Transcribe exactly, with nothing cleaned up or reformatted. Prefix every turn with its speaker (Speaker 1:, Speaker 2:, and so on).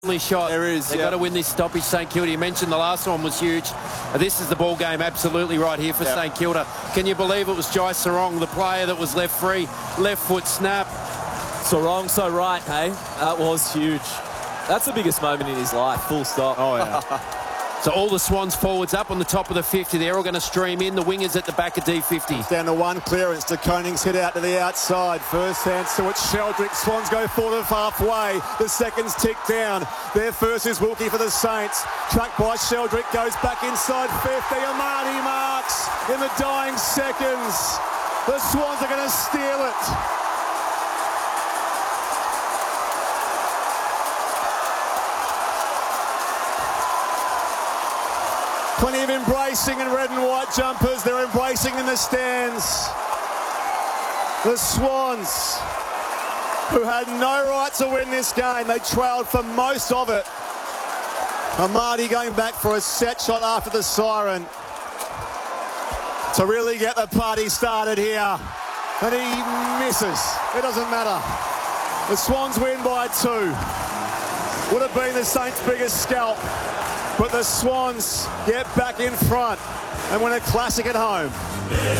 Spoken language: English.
Speaker 1: Only shot.
Speaker 2: There is,
Speaker 1: They've
Speaker 2: yeah.
Speaker 1: got to win this stoppage, St Kilda. You mentioned the last one was huge. This is the ball game absolutely right here for
Speaker 2: yep.
Speaker 1: St Kilda. Can you believe it was Jai Sarong, the player that was left free, left foot snap?
Speaker 3: Sarong so right, hey? That was huge. That's the biggest moment in his life, full stop.
Speaker 2: Oh, yeah.
Speaker 1: So all the Swans forwards up on the top of the fifty. They're all going to stream in. The wingers at the back of D fifty.
Speaker 2: Down to one clearance to Koning's hit out to the outside. First hand to it, Sheldrick. Swans go forward of halfway. The seconds tick down. Their first is Wilkie for the Saints. Trucked by Sheldrick, goes back inside fifty. Amani marks in the dying seconds. The Swans are going to steal it. Plenty of embracing in red and white jumpers. They're embracing in the stands. The Swans, who had no right to win this game, they trailed for most of it. Amadi going back for a set shot after the siren to really get the party started here. And he misses. It doesn't matter. The Swans win by two. Would have been the Saints' biggest scalp. But the Swans get back in front and win a classic at home.